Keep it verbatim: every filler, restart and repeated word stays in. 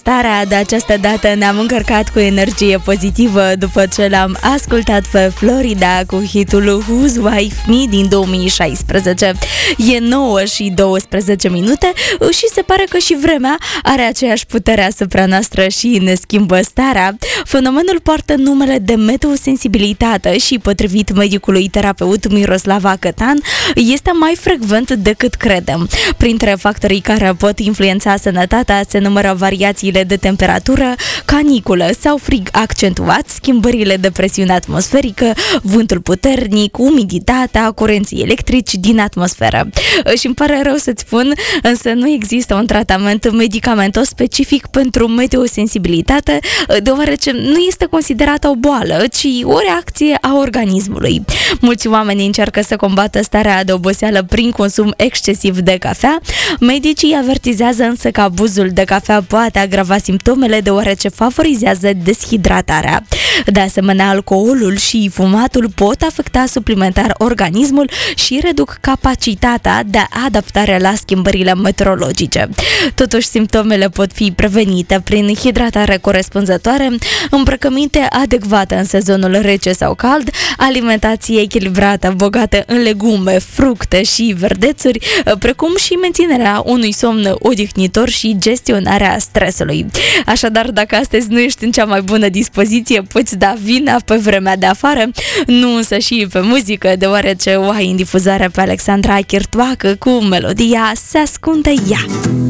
Starea de această dată ne-am încărcat cu energie pozitivă după ce l-am ascultat pe Florida cu hitul Who's Wife Me din două mii șaisprezece. E nouă și douăsprezece minute și se pare că și vremea are aceeași putere asupra noastră și ne schimbă starea. Fenomenul poartă numele de meteosensibilitate și, potrivit medicului terapeut Miroslava Cătan, este mai frecvent decât credem. Printre factorii care pot influența sănătatea se numără variațiile de temperatură, caniculă sau frig accentuat, schimbările de presiune atmosferică, vântul puternic, umiditatea, curenții electrici din atmosferă. Și îmi pare rău să-ți spun, însă nu există un tratament medicamentos specific pentru meteosensibilitate, deoarece nu este considerată o boală, ci o reacție a organismului. Mulți oameni încearcă să combată starea de oboseală prin consum excesiv de cafea. Medicii avertizează însă că abuzul de cafea poate agrava simptomele, deoarece favorizează deshidratarea. De asemenea, alcoolul și fumatul pot afecta suplimentar organismul și reduc capacitatea de adaptare la schimbările meteorologice. Totuși, simptomele pot fi prevenite prin hidratare corespunzătoare, îmbrăcăminte adecvate în sezonul rece sau cald, alimentație echilibrată, bogată în legume, fructe și verdețuri, precum și menținerea unui somn odihnitor și gestionarea stresului. Așadar, dacă astăzi nu ești în cea mai bună dispoziție, poți da vina pe vremea de afară, nu însă și pe muzică, deoarece o ai în difuzare pe Alexandra Chirtoacă cu melodia Se ascunde ea.